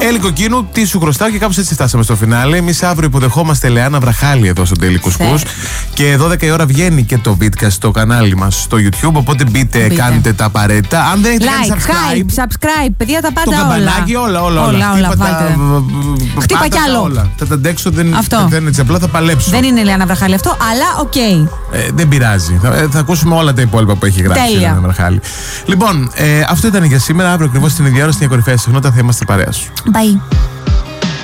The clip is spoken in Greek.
Έλλη Κοκκίνου, τι σου χρωστάω, και κάπως έτσι φτάσαμε στο φινάλε. Εμείς αύριο υποδεχόμαστε Λεάννα Βραχάλη εδώ στο Daily Couscous. Και 12 η ώρα βγαίνει και το Vidcast στο κανάλι μας στο YouTube. Οπότε μπείτε, κάντε τα απαραίτητα. Αν δεν έχετε κάνει subscribe, παιδιά, τα πάντα. Το καμπανάκι, όλα. Χτύπα κι άλλο. Όλα. Θα τα αντέξω, δεν είναι έτσι απλά, θα παλέψω. Δεν είναι Λεάννα Βραχάλη αυτό, αλλά οκ. Δεν πειράζει. Θα ακούσουμε όλα τα υπόλοιπα που έχει γράψει η Λεάννα Βραχάλη. Λοιπόν, αυτό ήταν για σήμερα. Αύριο ακριβώς στην ίδια ώρα στην κορυφαία συχνότητα θα είμαστε παρέα σου. Bye.